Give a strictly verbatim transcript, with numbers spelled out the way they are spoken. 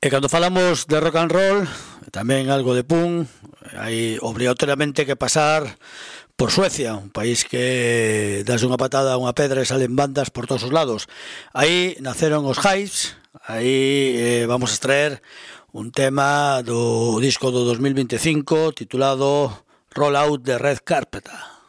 E cando falamos de rock and roll, tamén algo de punk, hai obrigatoriamente que pasar por Suecia, un país que das unha patada a unha pedra e salen bandas por todos os lados. Aí naceron os Hives, aí eh, vamos a extraer un tema do disco do dos mil vinte e cinco titulado Roll Out the Red Carpet.